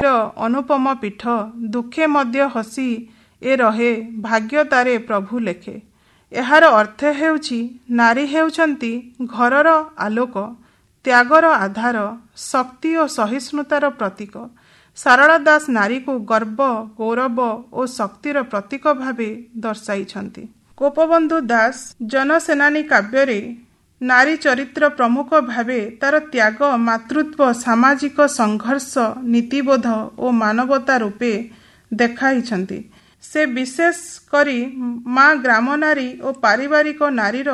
ଅନୁପମ ପୀଠ ଦୁଃଖେ ମଧ୍ୟ ହସି ଏ ରହେ ଭାଗ୍ୟ ତାରେ ପ୍ରଭୁ ଲେଖେ। ଏହାର ଅର୍ଥ ହେଉଛି ନାରୀ ହେଉଛନ୍ତି ଘରର ଆଲୋକ, ତ୍ୟାଗର ଆଧାର, ଶକ୍ତି ଓ ସହିଷ୍ଣୁତାର ପ୍ରତୀକ। ଶାରଳା ଦାସ ନାରୀକୁ ଗର୍ବ, ଗୌରବ ଓ ଶକ୍ତିର ପ୍ରତୀକ ଭାବେ ଦର୍ଶାଇଛନ୍ତି। ଗୋପବନ୍ଧୁ ଦାସ ଜନସେନାନୀ କାବ୍ୟରେ ନାରୀ ଚରିତ୍ର ପ୍ରମୁଖ ଭାବେ ତାର ତ୍ୟାଗ, ମାତୃତ୍ୱ, ସାମାଜିକ ସଂଘର୍ଷ, ନୀତିବୋଧ ଓ ମାନବତା ରୂପେ ଦେଖାଇଛନ୍ତି। ସେ ବିଶେଷ କରି ମା ଗ୍ରାମ ନାରୀ ଓ ପାରିବାରିକ ନାରୀର